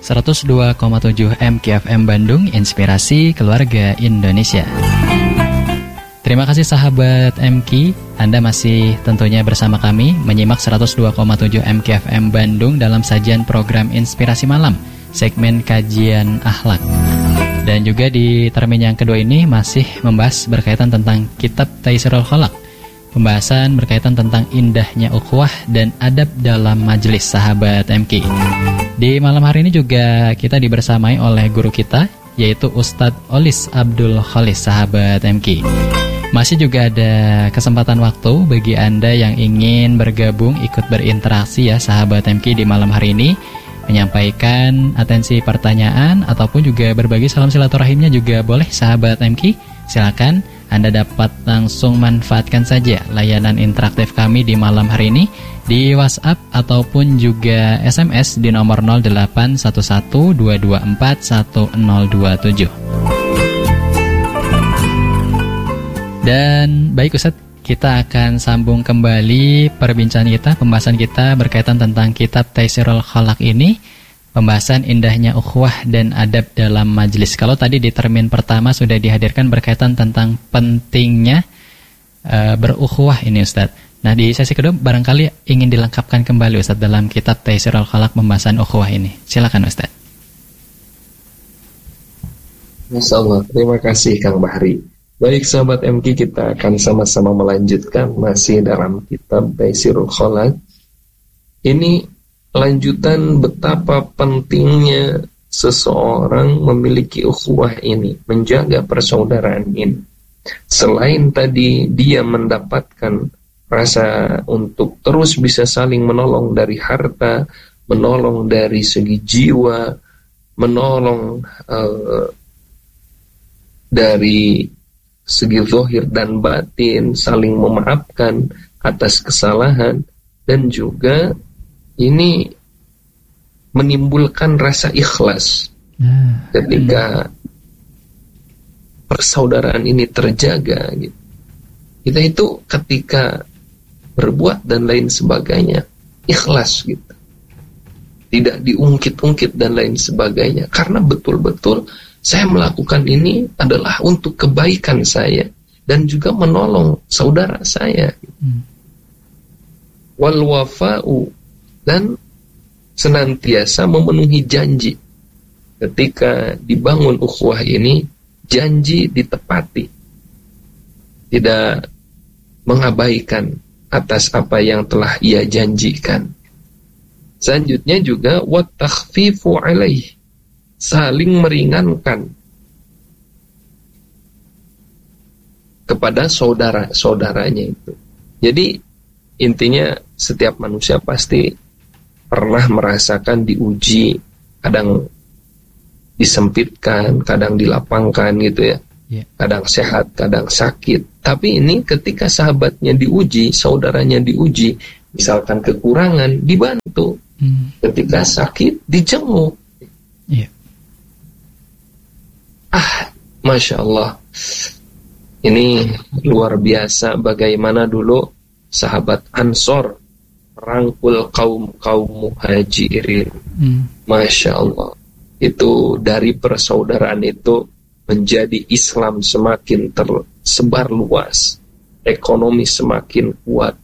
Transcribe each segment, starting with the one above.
102,7 MKFM Bandung, Inspirasi Keluarga Indonesia. Terima kasih sahabat MK, Anda masih tentunya bersama kami menyimak 102,7 MKFM Bandung dalam sajian program Inspirasi Malam, segmen kajian akhlak. Dan juga di termin yang kedua ini masih membahas berkaitan tentang kitab Taisirul Khalaq. Pembahasan berkaitan tentang indahnya ukhuwah dan adab dalam majelis sahabat MK. Di malam hari ini juga kita dibersamai oleh guru kita, yaitu Ustadz Olis Abdul Kholis sahabat MK. Masih juga ada kesempatan waktu bagi Anda yang ingin bergabung ikut berinteraksi ya sahabat MK di malam hari ini, menyampaikan atensi pertanyaan ataupun juga berbagi salam silaturahimnya juga boleh sahabat MK. Silakan Anda dapat langsung manfaatkan saja layanan interaktif kami di malam hari ini di WhatsApp ataupun juga SMS di nomor 081122411027. Dan baik Ustadz, kita akan sambung kembali perbincangan kita, pembahasan kita berkaitan tentang kitab Taisirul Khalaq ini, pembahasan indahnya ukhuwah dan adab dalam majelis. Kalau tadi di termin pertama sudah dihadirkan berkaitan tentang pentingnya berukhuwah ini Ustadz. Nah di sesi kedua barangkali ingin dilengkapkan kembali Ustadz dalam kitab Taisirul Khalaq pembahasan ukhuwah ini. Silakan Ustadz. Masya Allah, terima kasih Kang Bahri. Baik sahabat MK, kita akan sama-sama melanjutkan masih dalam kitab Taisirul Khalaq. Ini lanjutan betapa pentingnya seseorang memiliki ukhuwah ini, menjaga persaudaraan ini. Selain tadi dia mendapatkan rasa untuk terus bisa saling menolong dari harta, menolong dari segi jiwa, menolong dari segi zahir dan batin, saling memaafkan atas kesalahan, dan juga ini menimbulkan rasa ikhlas ketika persaudaraan ini terjaga gitu. Kita itu ketika berbuat dan lain sebagainya ikhlas gitu, tidak diungkit-ungkit dan lain sebagainya, karena betul-betul saya melakukan ini adalah untuk kebaikan saya dan juga menolong saudara saya. Wal wafa'u, dan senantiasa memenuhi janji. Ketika dibangun ukhuwah ini, janji ditepati, tidak mengabaikan atas apa yang telah ia janjikan. Selanjutnya juga wat takhfifu alaih, saling meringankan kepada saudara-saudaranya itu. Jadi intinya setiap manusia pasti pernah merasakan diuji, kadang disempitkan, kadang dilapangkan gitu ya. Kadang sehat, kadang sakit. Tapi ini ketika sahabatnya diuji, saudaranya diuji, misalkan kekurangan, dibantu. Ketika sakit, dijenguk. Masya Allah, ini luar biasa bagaimana dulu sahabat Ansor merangkul kaum muhajirin. Masya Allah, itu dari persaudaraan itu menjadi Islam semakin tersebar luas, ekonomi semakin kuat.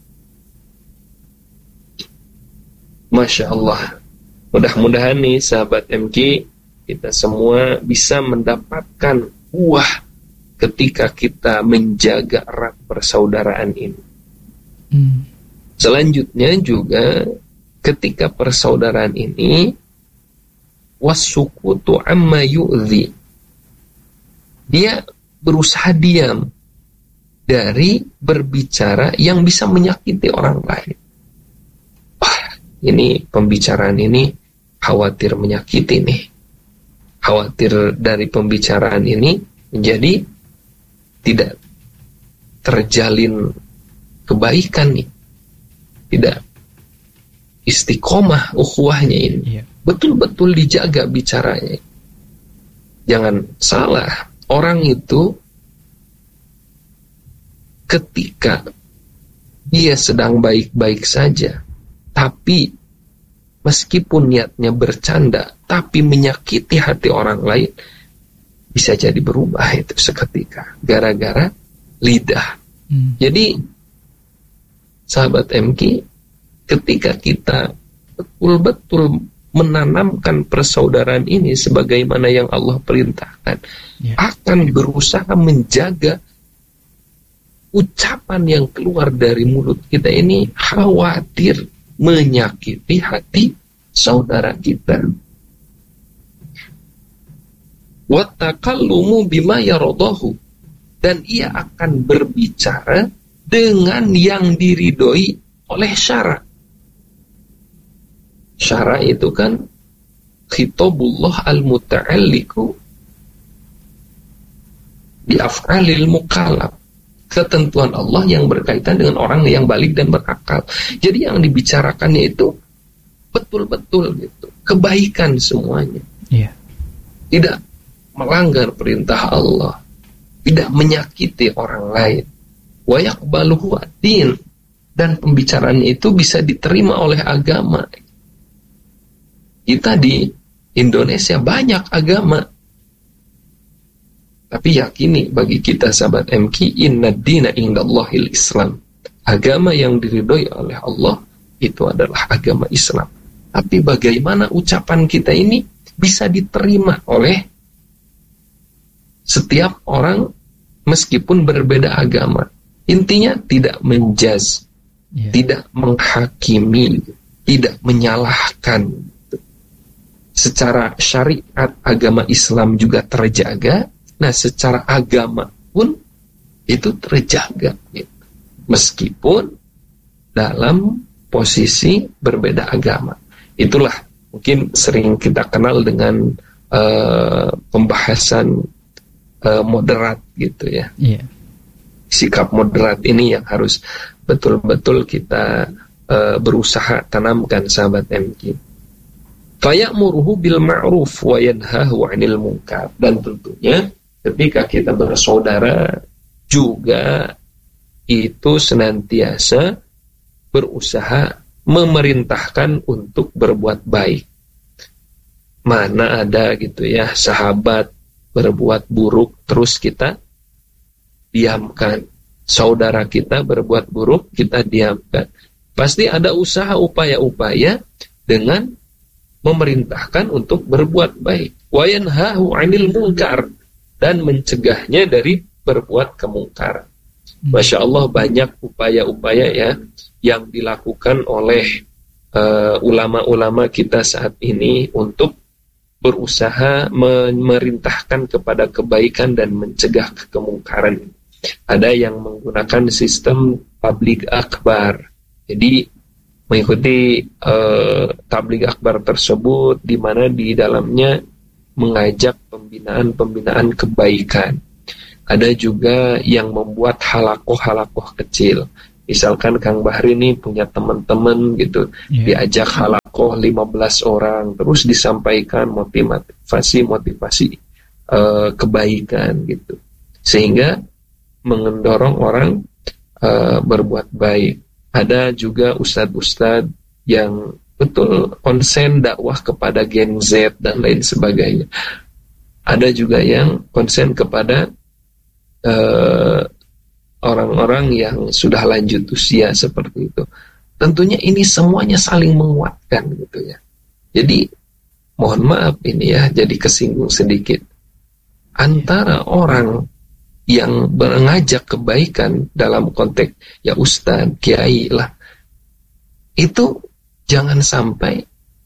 Masya Allah, mudah-mudahan nih sahabat MK, kita semua bisa mendapatkan buah ketika kita menjaga erat persaudaraan ini. Selanjutnya juga ketika persaudaraan ini wasukutu amma yu'zi, dia berusaha diam dari berbicara yang bisa menyakiti orang lain. Ini pembicaraan ini khawatir menyakiti nih. Khawatir dari pembicaraan ini menjadi tidak terjalin kebaikan nih, tidak istiqomah ukhuwahnya ini. Betul-betul dijaga bicaranya. Jangan salah, orang itu ketika dia sedang baik-baik saja, tapi meskipun niatnya bercanda, tapi menyakiti hati orang lain, bisa jadi berubah itu seketika gara-gara lidah. Jadi sahabat MK, ketika kita betul-betul menanamkan persaudaraan ini sebagaimana yang Allah perintahkan, akan berusaha menjaga ucapan yang keluar dari mulut kita ini khawatir menyakiti hati saudara kita. Wattakallumu bima yaradahu, dan ia akan berbicara dengan yang diridhoi oleh syara. Syara itu kan khitabullah al-muta'alliqu bi af'alil mukallaf, ketentuan Allah yang berkaitan dengan orang yang balik dan berakal. Jadi yang dibicarakannya itu betul-betul gitu, kebaikan semuanya. Tidak melanggar perintah Allah, tidak menyakiti orang lain. Wa yaqbaluhu ad-din, dan pembicaraan itu bisa diterima oleh agama. Kita di Indonesia banyak agama, tapi yakini bagi kita sahabat MK, inna dina indallahil Islam. Agama yang diridhoi oleh Allah itu adalah agama Islam. Tapi bagaimana ucapan kita ini bisa diterima oleh setiap orang meskipun berbeda agama. Intinya tidak menjudge, tidak menghakimi, tidak menyalahkan. Secara syariat agama Islam juga terjaga. Nah, secara agama pun itu terjaga, meskipun dalam posisi berbeda agama. Itulah mungkin sering kita kenal dengan pembahasan moderat gitu ya. Sikap moderat ini yang harus betul-betul kita berusaha tanamkan sahabat MK. Faya'muruhu bil ma'ruf wa yanhahu 'anil munkar, dan tentunya ketika kita bersaudara juga itu senantiasa berusaha memerintahkan untuk berbuat baik. Mana ada gitu ya sahabat berbuat buruk terus kita diamkan, saudara kita berbuat buruk kita diamkan. Pasti ada usaha upaya-upaya dengan memerintahkan untuk berbuat baik. Wa yanhahu 'anil munkar, dan mencegahnya dari berbuat kemungkaran. Masya Allah, banyak upaya-upaya ya yang dilakukan oleh ulama-ulama kita saat ini untuk berusaha memerintahkan kepada kebaikan dan mencegah kemungkaran. Ada yang menggunakan sistem tabligh akbar. Jadi mengikuti tabligh akbar tersebut, di mana di dalamnya mengajak pembinaan kebaikan. Ada juga yang membuat halakoh kecil. Misalkan Kang Bahri ini punya teman-teman gitu, diajak halakoh 15 orang, terus disampaikan motivasi kebaikan gitu, sehingga mendorong orang berbuat baik. Ada juga ustadz-ustadz yang betul konsen dakwah kepada Gen Z dan lain sebagainya. Ada juga yang konsen kepada orang-orang yang sudah lanjut usia seperti itu. Tentunya ini semuanya saling menguatkan gitu ya. Jadi mohon maaf ini ya, jadi kesinggung sedikit. Antara orang yang mengajak kebaikan dalam konteks ya ustadz, kiai lah, itu jangan sampai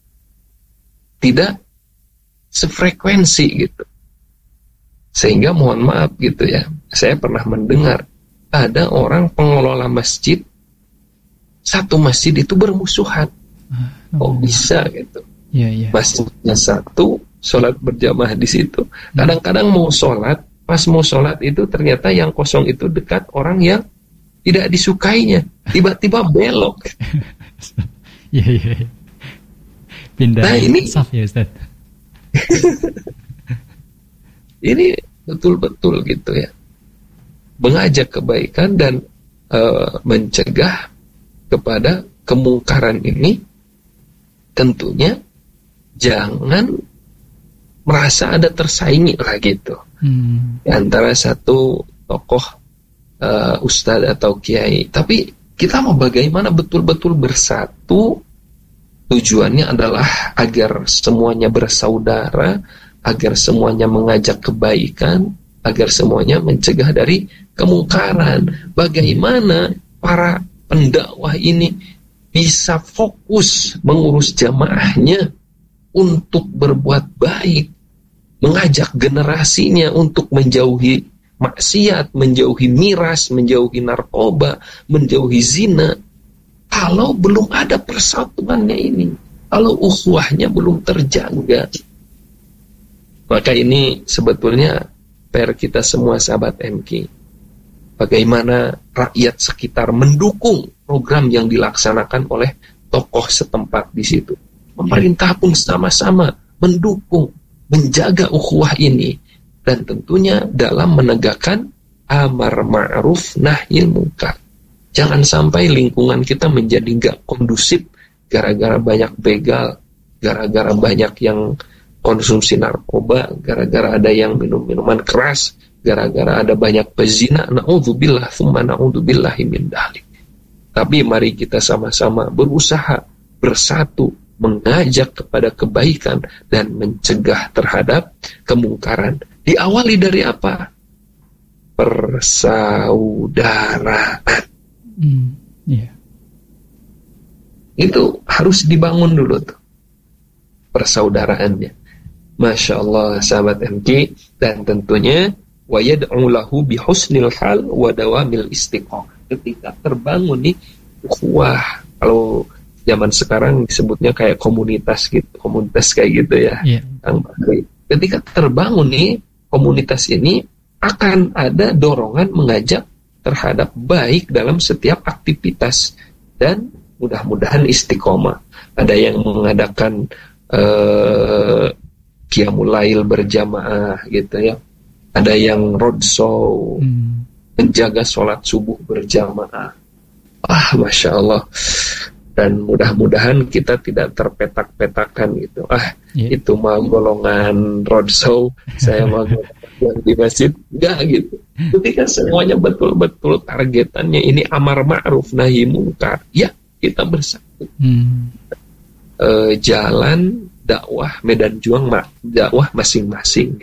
tidak sefrekuensi gitu. Sehingga mohon maaf gitu ya, saya pernah mendengar ada orang pengelola masjid, satu masjid itu bermusuhan. Kok bisa gitu? Masjidnya satu, sholat berjamaah di situ. Kadang-kadang mau sholat, pas mau sholat itu ternyata yang kosong itu dekat orang yang tidak disukainya, tiba-tiba belok. Pindah. Nah ini saf ya Ustaz. Ini betul-betul gitu ya, mengajak kebaikan dan mencegah kepada kemungkaran ini. Tentunya jangan merasa ada tersaingi lah gitu. Antara satu tokoh ustadz atau kiai. Tapi kita mau bagaimana betul-betul bersatu. Tujuannya adalah agar semuanya bersaudara, agar semuanya mengajak kebaikan, agar semuanya mencegah dari kemungkaran. Bagaimana para pendakwah ini bisa fokus mengurus jamaahnya untuk berbuat baik, mengajak generasinya untuk menjauhi maksiat, menjauhi miras, menjauhi narkoba, menjauhi zina. Kalau belum ada persatuannya ini, kalau ukhuwahnya belum terjaga, maka ini sebetulnya PR kita semua sahabat MK. Bagaimana rakyat sekitar mendukung program yang dilaksanakan oleh tokoh setempat di situ. Pemerintah pun sama-sama mendukung, menjaga ukhuwah ini, dan tentunya dalam menegakkan amar ma'ruf nahi munkar. Jangan sampai lingkungan kita menjadi gak kondusif gara-gara banyak begal, gara-gara banyak yang konsumsi narkoba, gara-gara ada yang minum minuman keras, gara-gara ada banyak pezina. Na'udzubillah tsumma na'udzubillahi min dzalik. Tapi mari kita sama-sama berusaha bersatu, mengajak kepada kebaikan dan mencegah terhadap kemungkaran. Diawali dari apa? Persaudaraan. Itu harus dibangun dulu tuh, persaudaraannya. Masya Allah sahabat MK. Dan tentunya wa yad'u lahu bihusnil hal wa dawamil istiqamah. Ketika terbangun nih ukhuwah, kalau zaman sekarang disebutnya kayak komunitas gitu, komunitas kayak gitu ya. Ketika terbangun nih komunitas ini, akan ada dorongan mengajak terhadap baik dalam setiap aktivitas, dan mudah-mudahan istiqomah. Ada yang mengadakan qiyamul lail berjamaah gitu ya. Ada yang roadshow, menjaga sholat subuh berjamaah. Masya Allah. Dan mudah-mudahan kita tidak terpetak-petakan gitu. Itu mah golongan roadshow, saya mah yang di masjid, enggak gitu. Ketika semuanya betul-betul targetannya ini amar ma'ruf nahi munkar, ya kita bersatu. Jalan dakwah, medan juang dakwah masing-masing.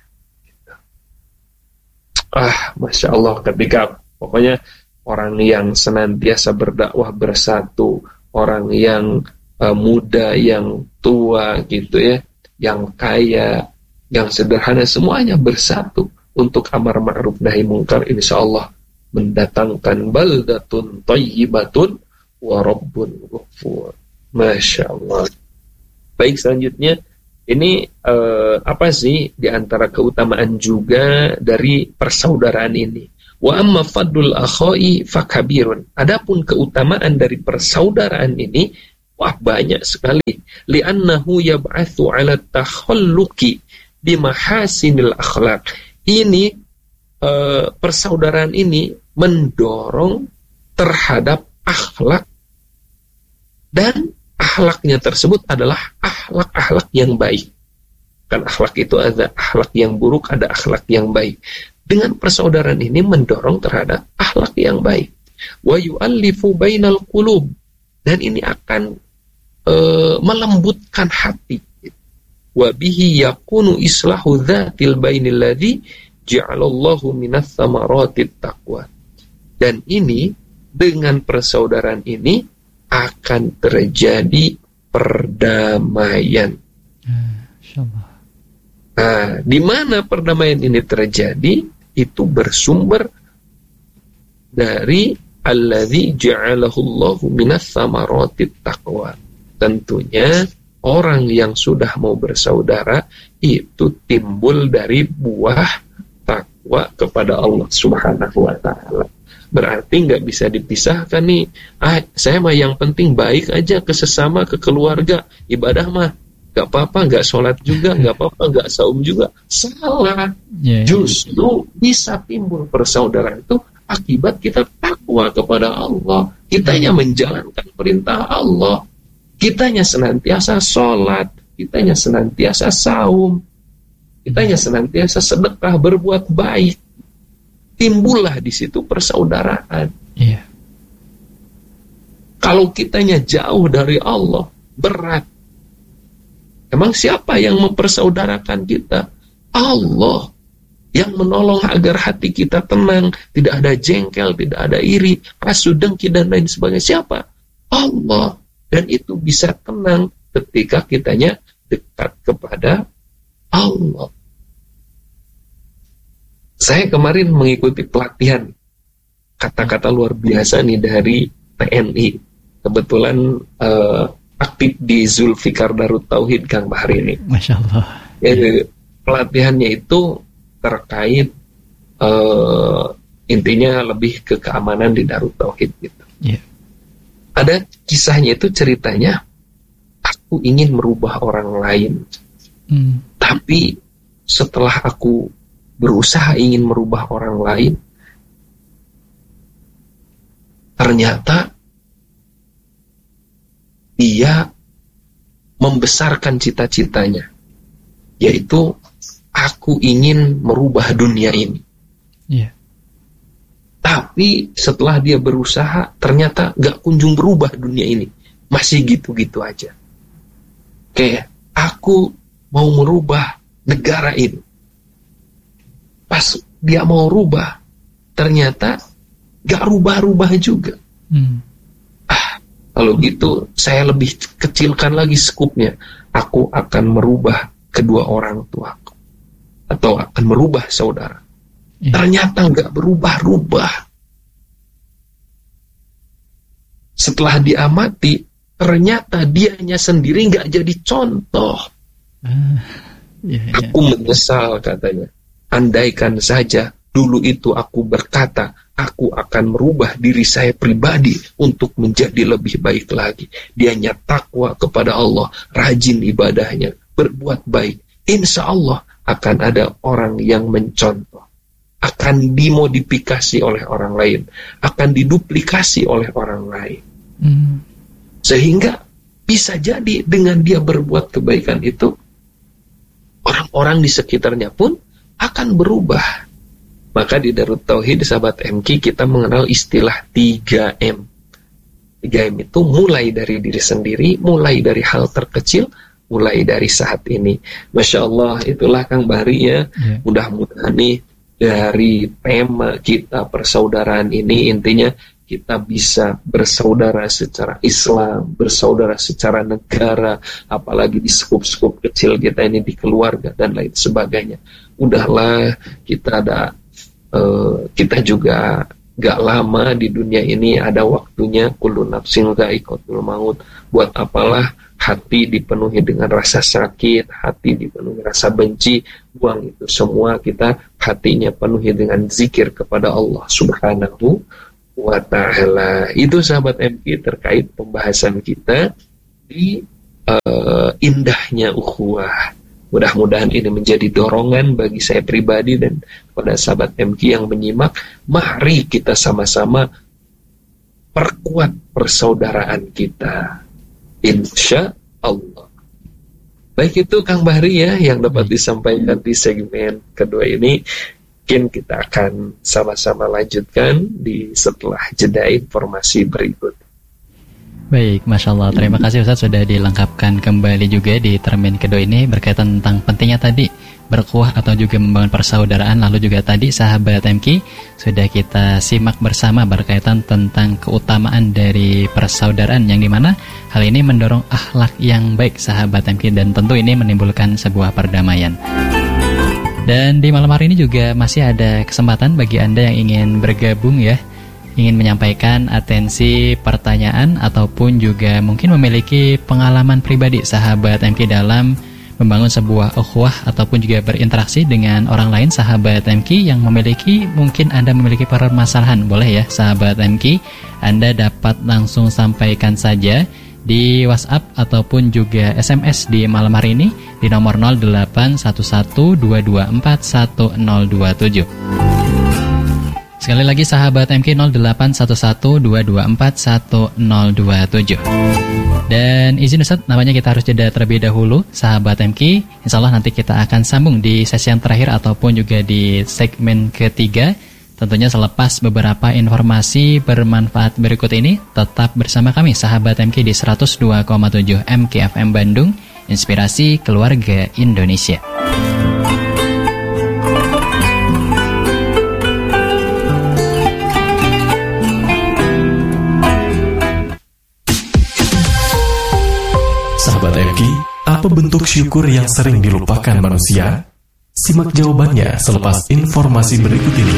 Masya Allah, ketika pokoknya orang yang senantiasa berdakwah bersatu, orang yang muda, yang tua gitu ya, yang kaya, yang sederhana, semuanya bersatu untuk amar ma'ruf nahi munkar, insya Allah mendatangkan baldatun thayyibatun wa rabbun ghafur. Masya Allah. Baik, selanjutnya ini apa sih diantara keutamaan juga dari persaudaraan ini? Wa amma fadlul akhai fakabirun. Adapun keutamaan dari persaudaraan ini, banyak sekali. Li'annahu yab'atsu 'ala takhalluqi bimahasinil akhlak. Ini persaudaraan ini mendorong terhadap akhlak, dan akhlaknya tersebut adalah akhlak-akhlak yang baik. Kan akhlak itu ada akhlak yang buruk, ada akhlak yang baik. Dengan persaudaraan ini mendorong terhadap akhlak yang baik. Wa yu'allifu bainal qulub, dan ini akan melembutkan hati. Wa bihi yakunu islahu dzatil bainil ladzi ja'alallahu minas samaratit taqwa. Dan ini, dengan persaudaraan ini akan terjadi perdamaian. Di mana perdamaian ini terjadi? Itu bersumber dari alladzi ja'alahu Allahu minas samaratit taqwa. Tentunya orang yang sudah mau bersaudara itu timbul dari buah takwa kepada Allah Subhanahu wa ta'ala. Berarti nggak bisa dipisahkan nih. Saya mah yang penting baik aja ke sesama, ke keluarga. Ibadah mah nggak apa-apa, nggak sholat juga, nggak apa-apa, nggak saum juga. Salah. Justru bisa timbul persaudaraan itu akibat kita takwa kepada Allah. Kitanya menjalankan perintah Allah. Kitanya senantiasa sholat, kitanya senantiasa saum. Kitanya senantiasa sedekah, berbuat baik, timbullah di situ persaudaraan. Iya. Kalau kitanya jauh dari Allah, berat. Emang siapa yang mempersaudarakan kita? Allah yang menolong agar hati kita tenang, tidak ada jengkel, tidak ada iri, hasud, dengki, dan lain sebagainya. Siapa? Allah. Dan itu bisa tenang ketika kitanya dekat kepada Allah. Saya kemarin mengikuti pelatihan kata-kata luar biasa nih dari TNI. Kebetulan aktif di Zulfikar Darut Tauhid, Kang Bahri ini. Masya Allah. Pelatihannya itu terkait intinya lebih ke keamanan di Darut Tauhid gitu. Yeah. Ada kisahnya itu ceritanya, aku ingin merubah orang lain, tapi setelah aku berusaha ingin merubah orang lain, ternyata dia membesarkan cita-citanya, yaitu aku ingin merubah dunia ini. Yeah. Tapi setelah dia berusaha, ternyata gak kunjung berubah dunia ini. Masih gitu-gitu aja. Kayak, aku mau merubah negara ini. Pas dia mau rubah, ternyata gak rubah-rubah juga. Kalau gitu, saya lebih kecilkan lagi skupnya. Aku akan merubah kedua orang tuaku. Atau akan merubah saudara. Ternyata nggak berubah-ubah. Setelah diamati, ternyata dianya sendiri nggak jadi contoh. Aku menyesal, katanya. Andaikan saja dulu itu aku berkata, aku akan merubah diri saya pribadi untuk menjadi lebih baik lagi. Dianya takwa kepada Allah, rajin ibadahnya, berbuat baik. Insya Allah akan ada orang yang mencontoh. Akan dimodifikasi oleh orang lain, akan diduplikasi oleh orang lain. Sehingga bisa jadi dengan dia berbuat kebaikan itu, orang-orang di sekitarnya pun akan berubah. Maka di Darut Tauhid, sahabat MK, kita mengenal istilah 3M. 3M itu mulai dari diri sendiri, mulai dari hal terkecil, mulai dari saat ini. Masya Allah, itulah Kang Bahri ya. Mudah-mudahan nih, dari tema kita persaudaraan ini, intinya kita bisa bersaudara secara Islam, bersaudara secara negara, apalagi di skup-skup kecil kita ini, di keluarga dan lain sebagainya. Udahlah, kita juga gak lama di dunia ini, ada waktunya. Kullu nafsin dha'iqatul maut. Buat apalah hati dipenuhi dengan rasa sakit, hati dipenuhi rasa benci, buang itu semua. Kita hatinya penuhi dengan zikir kepada Allah Subhanahu wa ta'ala. Itu sahabat MK terkait pembahasan kita di indahnya ukhuwah. Mudah-mudahan ini menjadi dorongan bagi saya pribadi dan pada sahabat MK yang menyimak. Mari kita sama-sama perkuat persaudaraan kita, insya Allah. Baik, itu Kang Bahri ya yang dapat disampaikan di segmen kedua ini. Mungkin kita akan sama-sama lanjutkan di setelah jeda informasi berikut. Baik, Masya Allah. Terima kasih Ustaz sudah dilengkapkan kembali juga di termin kedua ini berkaitan tentang pentingnya tadi berkuah atau juga membangun persaudaraan. Lalu juga tadi sahabat MK sudah kita simak bersama berkaitan tentang keutamaan dari persaudaraan, yang dimana hal ini mendorong akhlak yang baik sahabat MK, dan tentu ini menimbulkan sebuah perdamaian. Dan di malam hari ini juga masih ada kesempatan bagi Anda yang ingin bergabung ya, ingin menyampaikan atensi, pertanyaan, ataupun juga mungkin memiliki pengalaman pribadi sahabat MK dalam membangun sebuah ukhuwah ataupun juga berinteraksi dengan orang lain sahabat MK yang memiliki, mungkin Anda memiliki permasalahan, boleh ya sahabat MK, Anda dapat langsung sampaikan saja di WhatsApp ataupun juga SMS di malam hari ini di nomor 081122411027. Sekali lagi sahabat MK 081122411027. Dan izin Ustaz, namanya kita harus jeda terlebih dahulu sahabat MK. Insya Allah nanti kita akan sambung di sesi yang terakhir ataupun juga di segmen ketiga. Tentunya selepas beberapa informasi bermanfaat berikut ini. Tetap bersama kami sahabat MK di 102,7 MK FM Bandung, Inspirasi Keluarga Indonesia. Sahabat MK, apa bentuk syukur yang sering dilupakan manusia? Simak jawabannya selepas informasi berikut ini.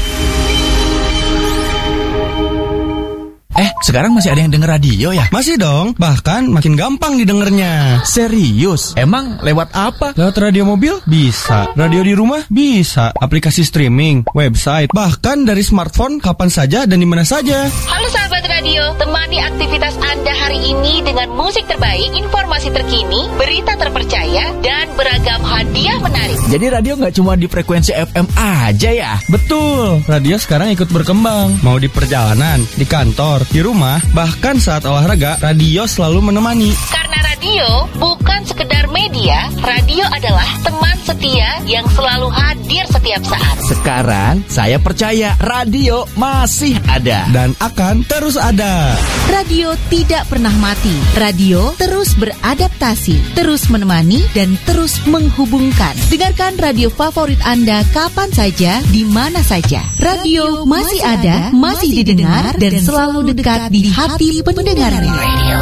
Sekarang masih ada yang denger radio ya? Masih dong, bahkan makin gampang didengarnya. Serius? Emang lewat apa? Lewat radio mobil? Bisa. Radio di rumah? Bisa. Aplikasi streaming, website, bahkan dari smartphone kapan saja dan di mana saja. Halo sahabat radio, temani aktivitas Anda hari ini dengan musik terbaik, informasi terkini, berita terpercaya, dan beragam hadiah menarik. Jadi radio nggak cuma di frekuensi FM aja ya? Betul, radio sekarang ikut berkembang. Mau di perjalanan, di kantor, di rumah, bahkan saat olahraga, radio selalu menemani. Karena radio bukan sekedar media, radio adalah teman setia yang selalu hadir setiap saat. Sekarang saya percaya radio masih ada dan akan terus ada. Radio tidak pernah mati. Radio terus beradaptasi, terus menemani, dan terus menghubungkan. Dengarkan radio favorit Anda kapan saja, di mana saja. Radio masih ada, masih didengar, dan selalu dekat di hati pendengarnya.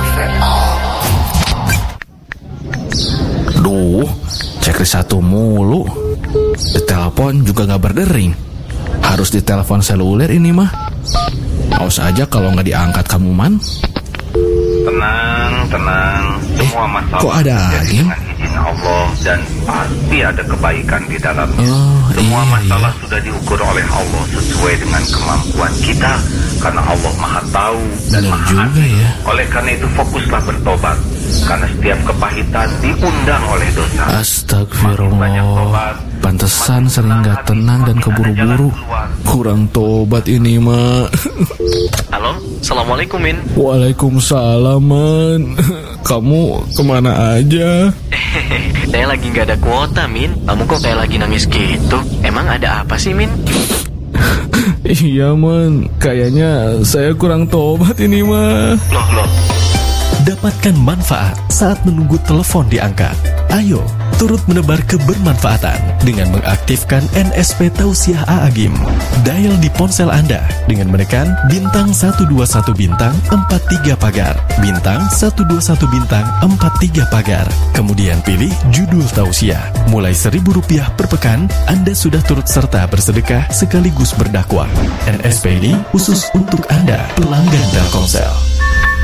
Duh, checklist satu mulu. Ditelepon juga gak berdering. Harus ditelepon seluler ini mah. Awas aja kalau gak diangkat kamu man. Tenang. Semua masalah kok ada angin? dengan izin Allah dan pasti ada kebaikan di dalamnya. Semua masalah sudah diukur oleh Allah sesuai dengan kemampuan kita, karena Allah Maha Tahu dan benar Maha juga Adil. ya. Oleh karena itu fokuslah bertobat, karena setiap kepahitan diundang oleh dosa. Astagfirullah. Pantesan sering gak tenang dan keburu-buru. Kurang tobat ini mah. Halo, Assalamualaikum Min. Waalaikumsalam man. Kamu kemana aja? Saya lagi gak ada kuota Min. Kamu kok kayak lagi nangis gitu? Emang ada apa sih Min? Iya man, kayaknya saya kurang tobat ini mah. Loh. Dapatkan manfaat saat menunggu telepon diangkat. Ayo, turut menebar kebermanfaatan dengan mengaktifkan NSP Tausiah A'agim. Dial di ponsel Anda dengan menekan bintang 121 bintang 43 pagar. Bintang 121 bintang 43 pagar. Kemudian pilih judul Tausiah. Mulai Rp1.000 per pekan, Anda sudah turut serta bersedekah sekaligus berdakwah. NSP ini khusus untuk Anda, pelanggan Telkomsel.